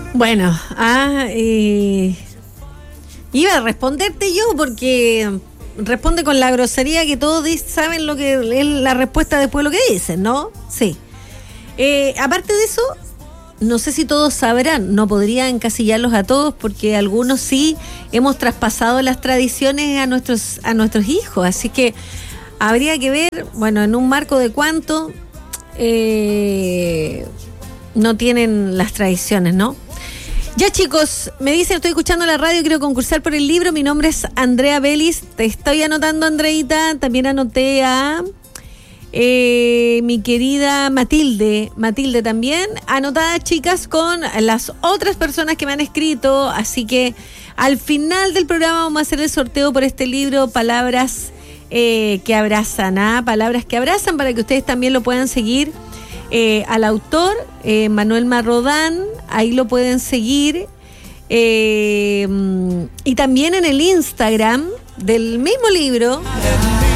Bueno, iba a responderte yo porque responde con la grosería que todos saben lo que es la respuesta después de lo que dicen, ¿no? Sí. Aparte de eso, no sé si todos sabrán, no podría encasillarlos a todos porque algunos sí hemos traspasado las tradiciones a nuestros hijos, así que habría que ver, bueno, en un marco de cuánto no tienen las tradiciones, ¿no? Ya, chicos, me dicen, estoy escuchando la radio, quiero concursar por el libro, mi nombre es Andrea Vélez, te estoy anotando, Andreita, también anoté a mi querida Matilde también, anotada, chicas, con las otras personas que me han escrito, así que al final del programa vamos a hacer el sorteo por este libro, Palabras que abrazan, Palabras que abrazan, para que ustedes también lo puedan seguir. Al autor, Manuel Marrodán, ahí lo pueden seguir, y también en el Instagram del mismo libro